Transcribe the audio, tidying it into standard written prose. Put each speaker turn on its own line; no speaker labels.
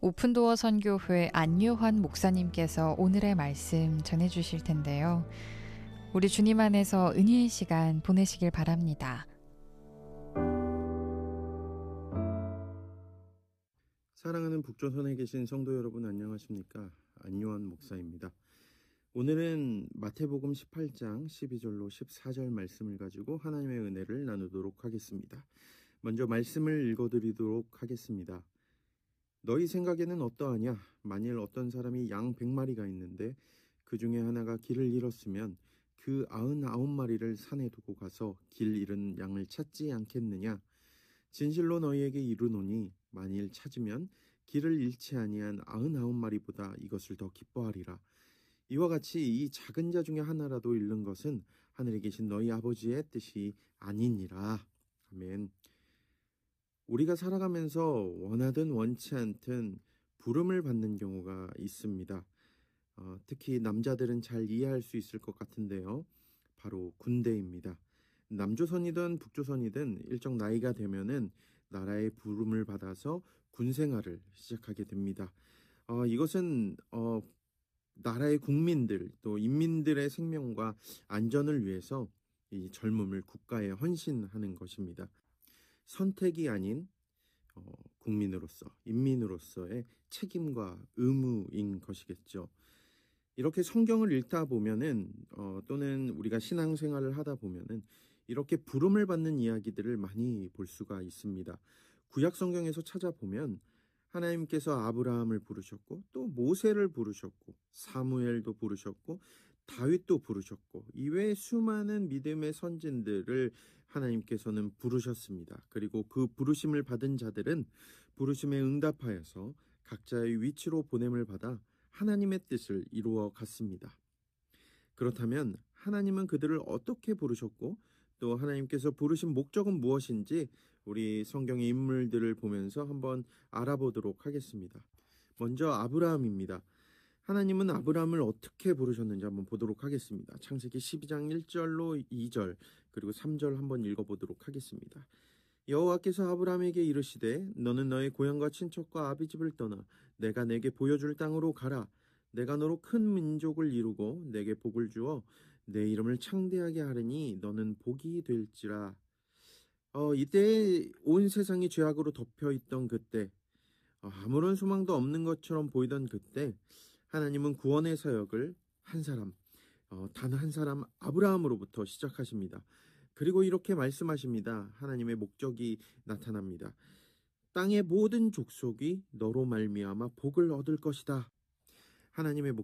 오픈도어 선교회 안유환 목사님께서 오늘의 말씀 전해주실 텐데요. 우리 주님 안에서 은혜의 시간 보내시길 바랍니다.
사랑하는 북조선에 계신 성도 여러분 안녕하십니까? 안유환 목사입니다. 오늘은 마태복음 18장 12절로 14절 말씀을 가지고 하나님의 은혜를 나누도록 하겠습니다. 먼저 말씀을 읽어드리도록 하겠습니다. 너희 생각에는 어떠하냐? 만일 어떤 사람이 양 100마리가 있는데 그 중에 하나가 길을 잃었으면 그 99마리를 산에 두고 가서 길 잃은 양을 찾지 않겠느냐? 진실로 너희에게 이르노니 만일 찾으면 길을 잃지 아니한 99마리보다 이것을 더 기뻐하리라. 이와 같이 이 작은 자 중에 하나라도 잃는 것은 하늘에 계신 너희 아버지의 뜻이 아니니라. 아멘. 우리가 살아가면서 원하든 원치 않든 부름을 받는 경우가 있습니다. 특히 남자들은 잘 이해할 수 있을 것 같은데요. 바로 군대입니다. 남조선이든 북조선이든 일정 나이가 되면은 나라의 부름을 받아서 군 생활을 시작하게 됩니다. 이것은 나라의 국민들 또 인민들의 생명과 안전을 위해서 이 젊음을 국가에 헌신하는 것입니다. 선택이 아닌 국민으로서 인민으로서의 책임과 의무인 것이겠죠. 이렇게 성경을 읽다 보면은 또는 우리가 신앙생활을 하다 보면은 이렇게 부름을 받는 이야기들을 많이 볼 수가 있습니다. 구약 성경에서 찾아보면 하나님께서 아브라함을 부르셨고 또 모세를 부르셨고 사무엘도 부르셨고 다윗도 부르셨고 이외에 수많은 믿음의 선진들을 하나님께서는 부르셨습니다. 그리고 그 부르심을 받은 자들은 부르심에 응답하여서 각자의 위치로 보냄을 받아 하나님의 뜻을 이루어 갔습니다. 그렇다면 하나님은 그들을 어떻게 부르셨고 또 하나님께서 부르신 목적은 무엇인지 우리 성경의 인물들을 보면서 한번 알아보도록 하겠습니다. 먼저 아브라함입니다. 하나님은 아브라함을 어떻게 부르셨는지 한번 보도록 하겠습니다. 창세기 12장 1절로 2절 그리고 3절 한번 읽어보도록 하겠습니다. 여호와께서 아브라함에게 이르시되 너는 너의 고향과 친척과 아비집을 떠나 내가 내게 보여줄 땅으로 가라. 내가 너로 큰 민족을 이루고 내게 복을 주어 내 이름을 창대하게 하리니 너는 복이 될지라. 이때 온 세상이 죄악으로 덮여있던 그때 아무런 소망도 없는 것처럼 보이던 그때 하나님은 구원의 사역을 한 사람, 단 한 사람 아브라함으로부터 시작하십니다. 그리고 이렇게 말씀하십니다. 하나님의 목적이 나타납니다. 땅의 모든 족속이 너로 말미암아 복을 얻을 것이다. 하나님의